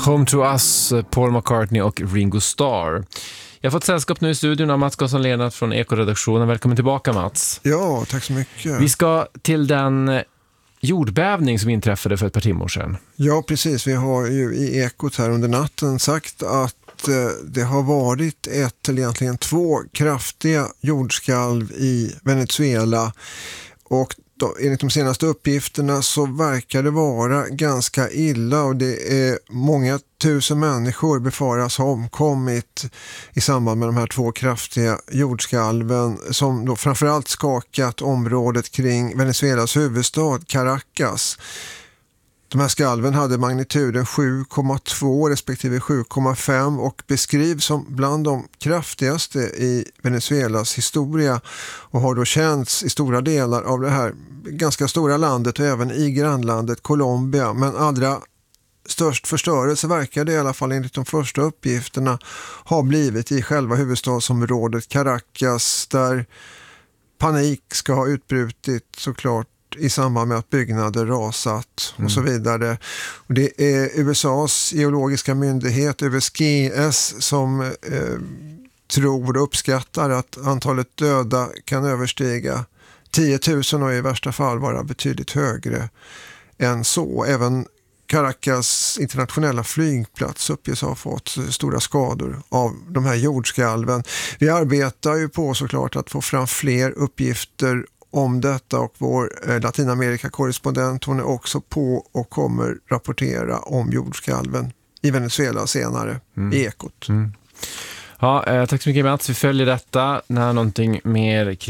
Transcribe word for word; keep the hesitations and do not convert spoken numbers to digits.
Home to Us, Paul McCartney och Ringo Starr. Jag har fått sällskap nu i studion av Mats Gosson-Lennart från Eko-redaktionen. Välkommen tillbaka, Mats. Ja, tack så mycket. Vi ska till den jordbävning som inträffade för ett par timmar sedan. Ja, precis. Vi har ju i Ekot här under natten sagt att eh, det har varit ett eller egentligen två kraftiga jordskalv i Venezuela, och då, enligt de senaste uppgifterna så verkar det vara ganska illa, och det är många tusen människor befaras ha omkommit i samband med de här två kraftiga jordskalven som då framförallt skakat området kring Venezuelas huvudstad Caracas. De här skalven hade magnituden sju komma två respektive sju komma fem och beskrivs som bland de kraftigaste i Venezuelas historia, och har då känts i stora delar av det här ganska stora landet och även i grannlandet Colombia. Men allra störst förstörelse verkar det i alla fall enligt de första uppgifterna ha blivit i själva huvudstadsområdet Caracas, där panik ska ha utbrutit såklart i samband med att byggnader rasat och mm. så vidare. Och det är U S A:s geologiska myndighet U S G S som eh, tror och uppskattar att antalet döda kan överstiga tio tusen och i värsta fall vara betydligt högre än så. Även Caracas internationella flygplats uppges ha fått stora skador av de här jordskalven. Vi arbetar ju på såklart att få fram fler uppgifter om detta, och vår Latinamerika-korrespondent, hon är också på och kommer rapportera om jordskalven i Venezuela senare mm. i Ekot. Mm. Ja, eh, tack så mycket, Mats. Vi följer detta när någonting mer